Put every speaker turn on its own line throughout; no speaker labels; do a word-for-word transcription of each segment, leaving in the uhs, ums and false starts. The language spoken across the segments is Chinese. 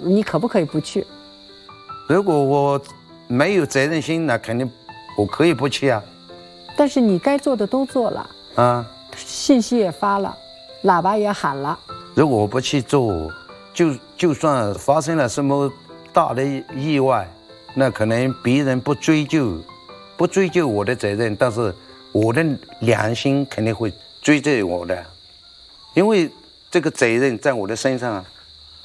你可不可以不去？
如果我没有责任心，那肯定我可以不去啊。
但是你该做的都做了
啊，
信息也发了，喇叭也喊了。
如果我不去做，就就算发生了什么大的意外，那可能别人不追究，不追究我的责任，但是我的良心肯定会追究我的，因为这个责任在我的身上啊。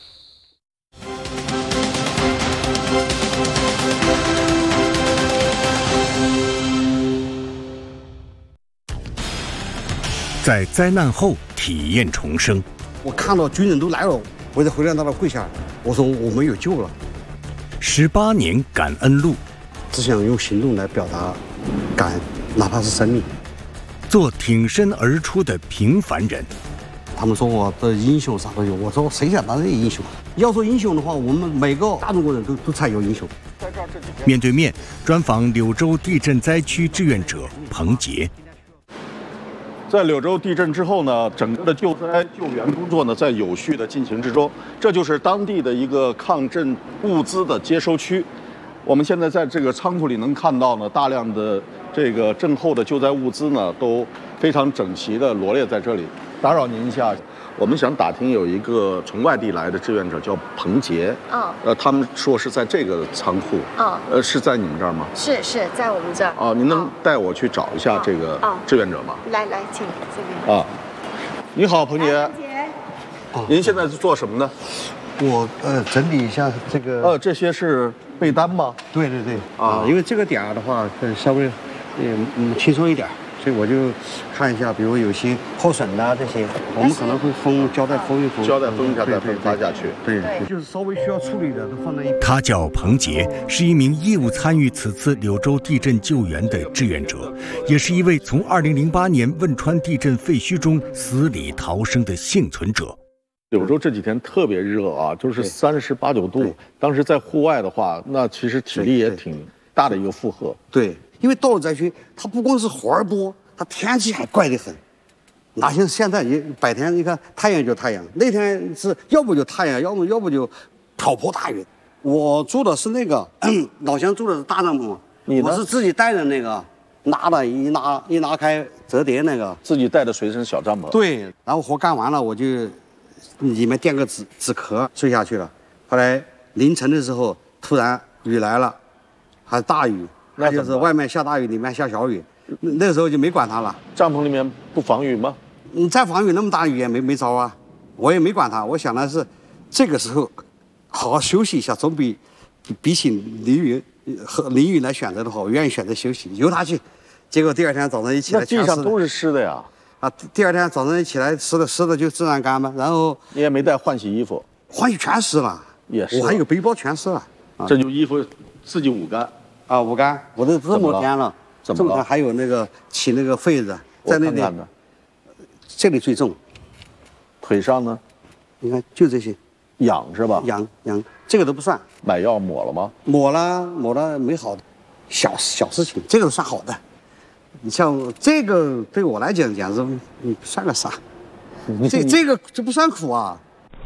在灾难后体验重生。
我看到军人都来了，我在回来那儿跪下，我说我们有救了。
十八年感恩路，
只想用行动来表达感恩，哪怕是生命。
做挺身而出的平凡人。
他们说我的英雄啥都有，我说谁想当这个英雄？要说英雄的话，我们每个大中国人都都才有英雄。
面对面专访柳州地震灾区志愿者彭杰。
在柳州地震之后呢，整个的救灾救援工作呢在有序的进行之中。这就是当地的一个抗震物资的接收区。我们现在在这个仓库里能看到呢，大量的这个震后的救灾物资呢都非常整齐的罗列在这里。打扰您一下，我们想打听有一个从外地来的志愿者叫彭杰，
哦，
呃，他们说是在这个仓库，
哦，
呃，是在你们这儿吗？
是是在我们这儿。
哦，您能带我去找一下这个志愿者吗？
来来，请这边。
啊，你好，彭杰。
彭杰。
您现在是做什么呢？
我呃整理一下这个。
呃，这些是被单吗？
对对对。啊，因为这个点儿的话，稍微嗯嗯轻松一点。所以我就看一下，比如有些破损的这些，我们可能会封胶带封一封，
胶带封一下再分发下去。
对，就是稍微需要处理的都放在一。
他叫彭杰，是一名义务参与此次柳州地震救援的志愿者，也是一位从二零零八年汶川地震废墟中死里逃生的幸存者。
柳州这几天特别热啊，就是三十八九度。当时在户外的话，那其实体力也挺大的一个负荷。
对。因为到了灾区，它不光是活儿多，它天气还怪得很。哪像现在也白天，你看太阳就太阳，那天是要不就太阳，要不要不就瓢泼大雨。我住的是那个老乡住的是大帐篷，
你呢？
我是自己带的那个，拿的一拿一拿开折叠那个，
自己带的随身小帐篷。
对，然后活干完了，我就里面垫个纸纸壳睡下去了。后来凌晨的时候，突然雨来了，还大雨。那就是外面下大雨，里面下小雨，那个时候就没管它了。
帐篷里面不防雨吗？
你再防雨，那么大雨也没没招啊，我也没管它。我想的是，这个时候好好休息一下，总比比起淋雨和淋雨来选择的话，我愿意选择休息，由它去。结果第二天早上一起来，
那地上都是湿的呀。
啊，第二天早上一起来，湿的湿的就自然干嘛。然后
你也没带换洗衣服，
换洗全湿了，
也是。
我还有个背包全湿了，
啊、这就衣服自己捂干。
啊，捂干，我都这么天了，
怎么了？
天还有那个起那个痱子，在那里，这里最重。
腿上呢？
你看，就这些，
痒是吧？
痒痒，这个都不算。
买药抹了吗？
抹了，抹了没好，小小事情，这个算好的。你像这个对我来讲，简直你算个啥？这这个这不算苦啊。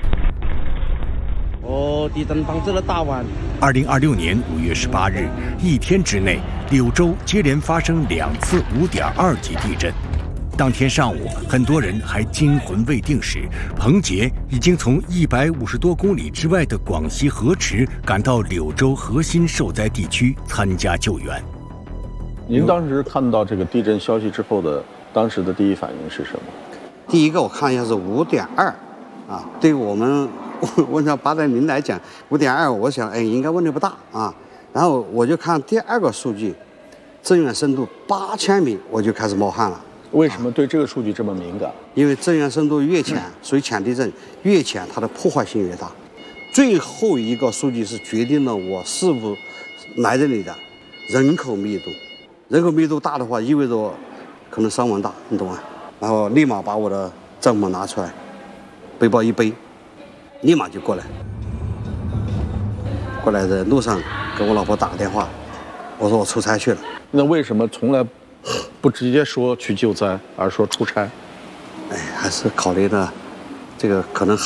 哦，地震防治了大湾。
二零二六年五月十八日，一天之内，柳州接连发生两次五点二级地震。当天上午，很多人还惊魂未定时，彭杰已经从一百五十多公里之外的广西河池赶到柳州核心受灾地区参加救援。
您当时看到这个地震消息之后的当时的第一反应是什么？
第一个我看一下是五点二，啊，对于我们。问到八点零来讲，五点二，我想，哎，应该问题不大啊。然后我就看第二个数据，震源深度八千米，我就开始冒汗了。
为什么对这个数据这么敏感？
啊、因为震源深度越浅，属于浅地震，越浅它的破坏性越大。最后一个数据是决定了我是否来这里的人口密度。人口密度大的话，意味着可能伤亡大，你懂吗？然后立马把我的帐篷拿出来，背包一背。立马就过来，过来的路上给我老婆打个电话，我说我出差去了。
那为什么从来不直接说去救灾，而说出差？
哎，还是考虑的这个可能。